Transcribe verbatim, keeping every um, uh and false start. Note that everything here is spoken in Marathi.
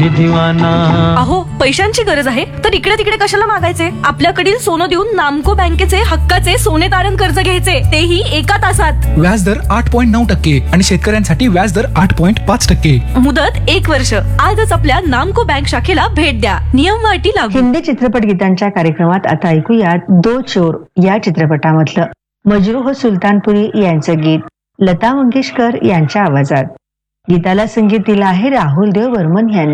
अहो पैशांची गरज आहे तर इकडे तिकडे कशाला मागायचे. आपल्याकडील सोनं देऊन नामको बँकेचे हक्काचे सोने तारण कर्ज घ्यायचे, तेही एका तासात. व्याजदर आठ पॉईंट नऊ टक्के आणि शेतकऱ्यांसाठी व्याजदर आठ पॉईंट पाच टक्के. मुदत एक वर्ष. आजच आपल्या नामको बँक शाखेला भेट द्या. नियम व अटी लागू. हिंदी चित्रपट गीतांच्या कार्यक्रमात आता ऐकूयात दो चोर या चित्रपटामधलं मजरूह सुलतानपुरी यांचं गीत लता मंगेशकर यांच्या आवाजात. गीताला संगीत दिलं आहे राहुल देव बर्मन यांनी.